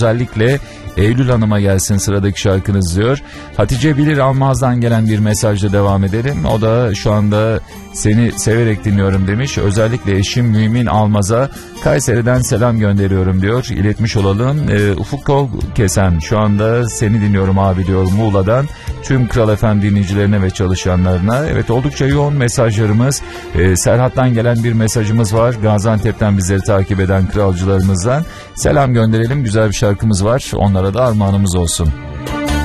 özellikle Eylül Hanım'a gelsin sıradaki şarkınız diyor. Hatice Bilir Almaz'dan gelen bir mesajla devam edelim. O da şu anda seni severek dinliyorum demiş. Özellikle eşim Mümin Almaz'a Kayseri'den selam gönderiyorum diyor. İletmiş olalım. Ufuk Kol Kesen şu anda seni dinliyorum abi diyor Muğla'dan. Tüm Kral FM dinleyicilerine ve çalışanlarına. Evet, oldukça yoğun mesajlarımız. Serhat'tan gelen bir mesajımız var. Gaziantep'ten bizleri takip eden kralcılarımızdan. Selam gönderelim. Güzel bir şarkımız var. Onlara da armağanımız olsun.